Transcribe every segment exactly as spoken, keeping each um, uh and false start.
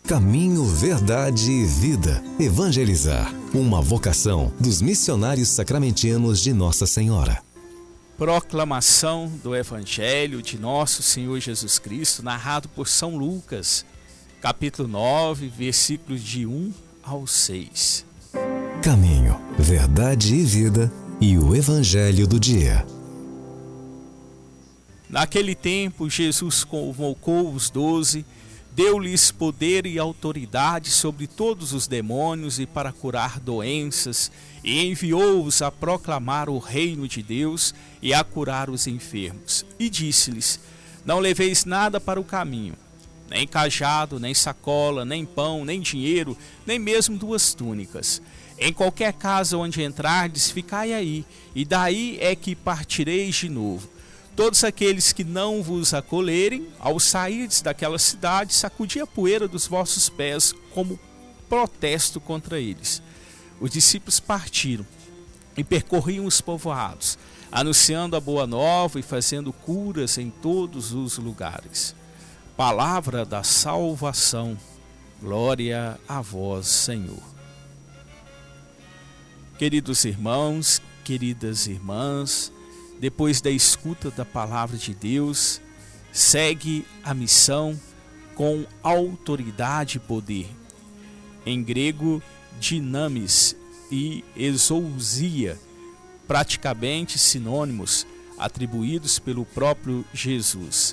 Caminho, verdade e vida. Evangelizar. Uma vocação dos missionários sacramentinos de Nossa Senhora. Proclamação do Evangelho de Nosso Senhor Jesus Cristo, narrado por São Lucas, capítulo nove, versículos de um ao seis. Caminho, verdade e vida e o Evangelho do dia. Naquele tempo, Jesus convocou os doze, deu-lhes poder e autoridade sobre todos os demônios e para curar doenças, e enviou-os a proclamar o reino de Deus e a curar os enfermos. E disse-lhes: não leveis nada para o caminho, nem cajado, nem sacola, nem pão, nem dinheiro, nem mesmo duas túnicas. Em qualquer casa onde entrardes, ficai aí, e daí é que partireis de novo. Todos aqueles que não vos acolherem, ao sairdes daquela cidade, sacudi a poeira dos vossos pés como protesto contra eles. Os discípulos partiram e percorriam os povoados, anunciando a boa nova e fazendo curas em todos os lugares. Palavra da salvação. Glória a vós, Senhor. Queridos irmãos, queridas irmãs, depois da escuta da palavra de Deus, segue a missão com autoridade e poder. Em grego, dinamis e exousia, praticamente sinônimos, atribuídos pelo próprio Jesus.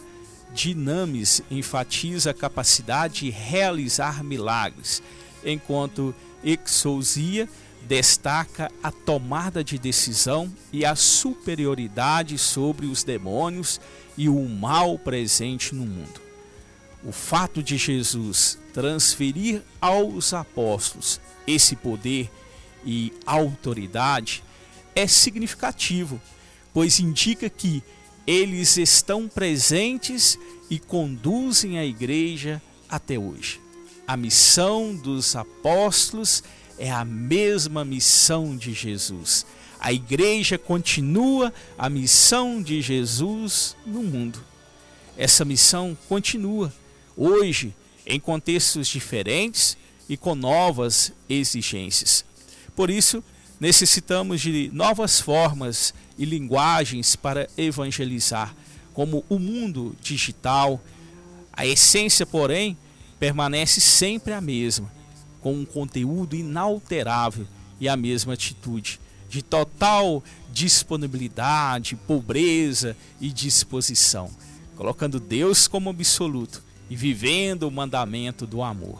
Dinamis enfatiza a capacidade de realizar milagres, enquanto exousia destaca a tomada de decisão e a superioridade sobre os demônios e o mal presente no mundo. O fato de Jesus transferir aos apóstolos esse poder e autoridade é significativo, pois indica que eles estão presentes e conduzem a igreja até hoje. A missão dos apóstolos é a mesma missão de Jesus. A igreja continua a missão de Jesus no mundo. Essa missão continua hoje em contextos diferentes e com novas exigências. Por isso, necessitamos de novas formas e linguagens para evangelizar, como o mundo digital. A essência, porém, permanece sempre a mesma, com um conteúdo inalterável e a mesma atitude de total disponibilidade, pobreza e disposição, colocando Deus como absoluto e vivendo o mandamento do amor.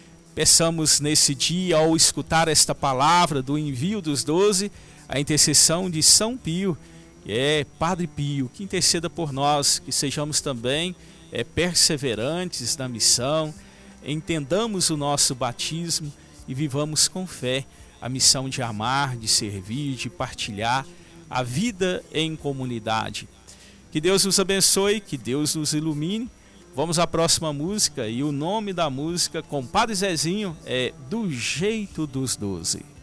Peçamos nesse dia, ao escutar esta palavra do envio dos doze, a intercessão de São Pio, que é Padre Pio, que interceda por nós, que sejamos também é, perseverantes na missão, entendamos o nosso batismo e vivamos com fé a missão de amar, de servir, de partilhar a vida em comunidade. Que Deus nos abençoe, que Deus nos ilumine. Vamos à próxima música, e o nome da música com Padre Zezinho é Do Jeito dos Doze.